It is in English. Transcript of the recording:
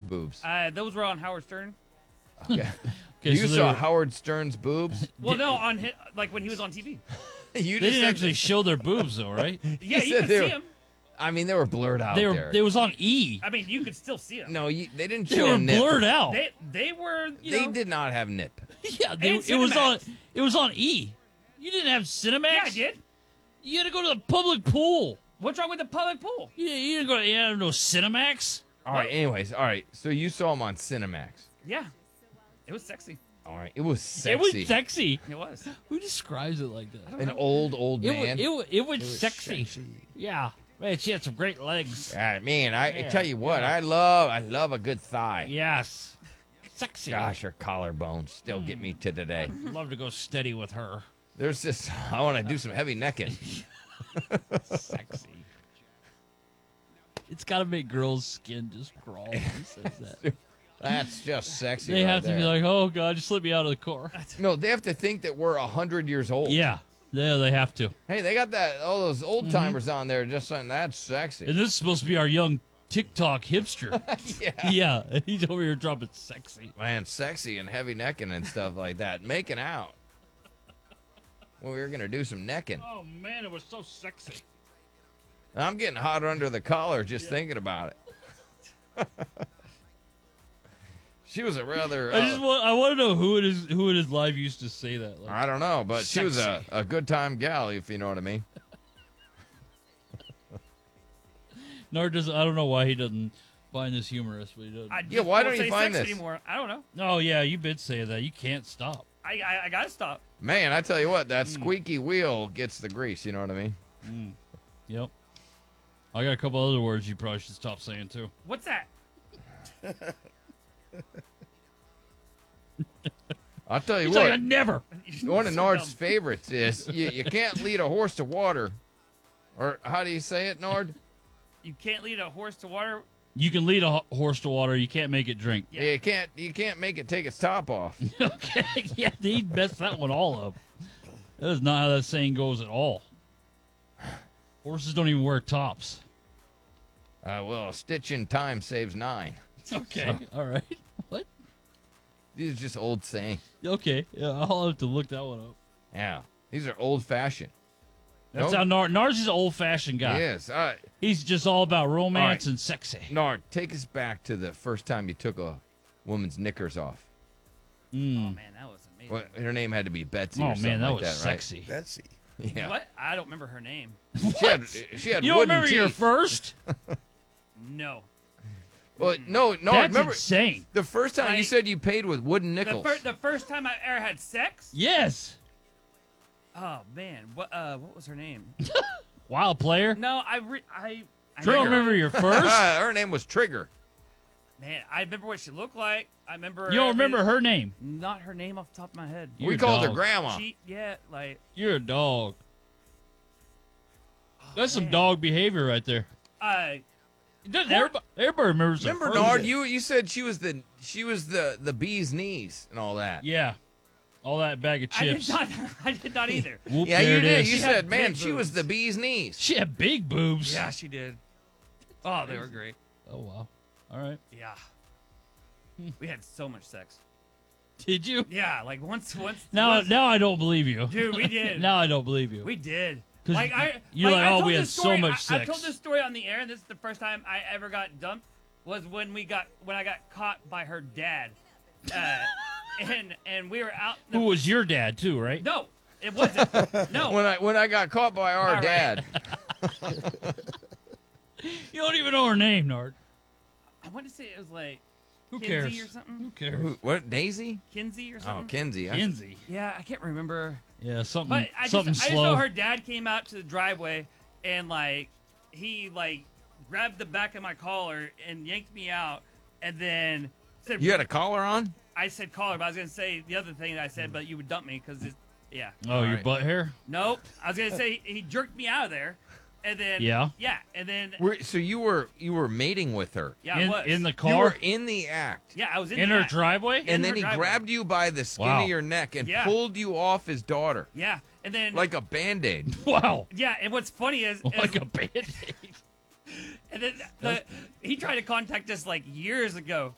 boobs? Those were on Howard Stern. Okay. Okay, You so saw Howard Stern's boobs? Well, no, on like when he was on TV. You They just didn't said actually show their boobs, though, right? Yeah, you said could they see were- him. I mean, they were blurred out They were. there. It was on E. I mean, you could still see him. No, they didn't They show were nip. blurred out. They were. They did not have nip. Yeah, And it was on. Cinemax. It was on E. You didn't have Cinemax. Yeah, I did. You had to go to the public pool. What's wrong with the public pool? You didn't go. You had no Cinemax. All right, anyways, all right. So you saw him on Cinemax. Yeah, it was sexy. All right, it was sexy. It was sexy. It was. Who describes it like that? An old man. It was sexy. Yeah, man, she had some great legs. Man, I Yeah, tell you what, I love a good thigh. Yes, sexy. Gosh, her collarbones still get me to today. Love to go steady with her. There's this. I want to do some heavy necking. Sexy. It's got to make girls' skin just crawl when he says that. That's just sexy. They right have to be there. like, "Oh God, just let me out of the car." No, they have to think that we're 100 years old. Yeah, they have to. Hey, they got that all those old timers on there just saying that's sexy. And this is supposed to be our young TikTok hipster. Yeah. Yeah, and he's over here dropping sexy. Man, sexy and heavy necking and stuff like that. Making out. Well, we were gonna do some necking. Oh man, it was so sexy. I'm getting hot under the collar just thinking about it. She was a rather. I want to know who it is. Who in his life used to say that? Like, I don't know, but she was Sexy. a good time gal, if you know what I mean. Nard doesn't. I don't know why he doesn't find this humorous, but he doesn't. I Yeah, just why don't don't you say find sex this? anymore? I don't know. Oh yeah, you've been saying that. You can't stop. I gotta stop. Man, I tell you what, that squeaky wheel gets the grease. You know what I mean? Yep. I got a couple other words you probably should stop saying too. What's that? I'll tell you He's what. like, I never. One of So Nard's dumb. favorites is you can't lead a horse to water. Or how do you say it, Nard? You can't lead a horse to water. You can lead a horse to water. You can't make it drink. Yeah. You can't make it take its top off. Okay. Yeah, he messed that one all up. That is not how that saying goes at all. Horses don't even wear tops. Well, a stitch in time saves 9. Okay. All right. What? These are just old sayings. Okay. Yeah, I'll have to look that one up. Yeah, these are old fashioned. That's how Nars is an old-fashioned guy. Yes. He's just all about romance All right. and sexy. Nard, take us back to the first time you took a woman's knickers off. Oh man, that was amazing. Well, her name had to be Betsy. Oh or something man, that like was that, right? sexy. Betsy. Yeah. What? I don't remember her name. She had You don't wooden remember your teeth. first? Well, No. no, That's remember insane. the first time you I- said you paid with wooden The, nickels. the first time I ever had sex. Yes. Oh man, what was her name? Wild player. No, I You don't remember your first? Her name was Trigger. Man, I remember what she looked like. I remember. You don't remember her name. Not her name off the top of my head. You're We a called her dog. Grandma. Yeah, like. You're a dog. That's some man. dog behavior right there. Doesn't everybody remembers their Remember, first. Nard? You said she was the bee's knees and all that. Yeah. All that bag of chips. I did not either. Whoop, Yeah, there you it did. is. You She had said, man, big she was boobs. the bee's knees. She had big boobs. Yeah, she did. Oh, they were great. Oh wow. All right. Yeah. We had so much sex. Did you? Yeah, like once. Now I don't believe you. Dude, we did. Now I don't believe you. We did. 'Cause you're I like, oh, told we this had so story- much I sex. told this story on the air, and this is the first time I ever got dumped. Was when I got caught by her dad, and we were out. Who was your dad too, right? No, it wasn't. No. When I got caught by our All right. dad. You don't even know her name, Nard. I want to say it was like Who Kinsey cares? or something. Who cares? Who- What, Daisy? Kinsey or Oh, something. Kinsey. Kinsey. Yeah, I can't remember. Yeah, something. But I something just slow. know her dad came out to the driveway and he grabbed the back of my collar and yanked me out, and then said, You had a collar on? I said collar, but I was gonna say the other thing that I said, but you would dump me because yeah. Oh, your Alright. butt hair? Nope. I was gonna say he jerked me out of there, and then Yeah? and then So you were mating with her. yeah, I in, was in the You car? were in the act. yeah, I was in In the her act. driveway? In And her then he driveway. grabbed you by the skin Wow. of your neck and Yeah. pulled you off his daughter Yeah, and then like a Band-Aid. Wow. yeah, and what's funny is Like a band-aid. and then he tried to contact us like years ago,